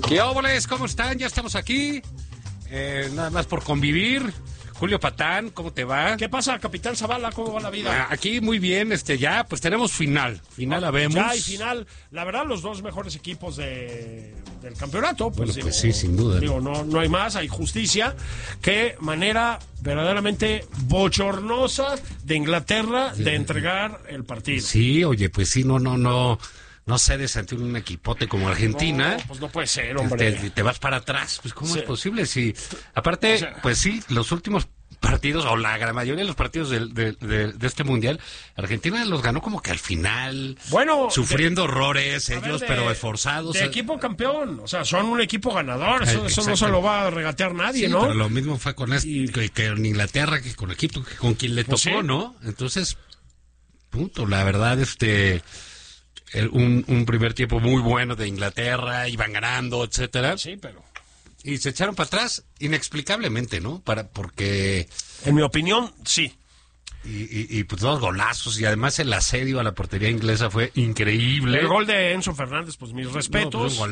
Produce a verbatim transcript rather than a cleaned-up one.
¿Qué óboles? ¿Cómo están? Ya estamos aquí. Eh, nada más por convivir. Julio Patán, ¿cómo te va? ¿Qué pasa, Capitán Zavala? ¿Cómo va la vida? Ah, aquí muy bien, este ya, pues tenemos final. Final la vemos. Ya hay final. La verdad, los dos mejores equipos de, del campeonato. Pues, Bueno, digo, pues sí, sin duda. Digo, no, no hay más, hay justicia. Qué manera verdaderamente bochornosa de Inglaterra de entregar el partido. Sí, oye, pues sí, no, no, no. No cedes ante un equipote como Argentina. No, pues no puede ser, hombre. Te, te vas para atrás. Pues ¿cómo Sí. es posible? Si, aparte, O sea, pues sí, los últimos partidos, o la gran mayoría de los partidos de, de, de, de este mundial, Argentina los ganó como que al final, bueno, sufriendo de, ellos, ver, de, pero esforzados. De equipo campeón, o sea, son un equipo ganador, eso, Eh, eso no se lo va a regatear nadie, sí, ¿no? pero lo mismo fue con este, Y- que, que en Inglaterra, que con equipo, que con quien le Pues tocó, sí. ¿no? Entonces, punto, la verdad, este... el- un, un primer tiempo muy bueno de Inglaterra, iban ganando, etcétera. Sí, pero... Y se echaron para atrás inexplicablemente, ¿no? Para porque En mi opinión, sí. y, y, y pues dos golazos y además el asedio a la portería inglesa fue increíble. El gol de Enzo Fernández, pues mis respetos. No, pues, un